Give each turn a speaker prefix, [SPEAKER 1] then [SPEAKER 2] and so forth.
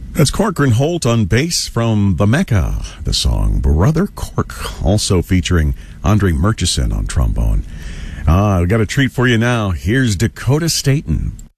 [SPEAKER 1] That's Corcoran Holt on bass from The Mecca, the song Brother Cork, also featuring Andre Murchison on trombone. We got a treat for you now. Here's Dakota Staton.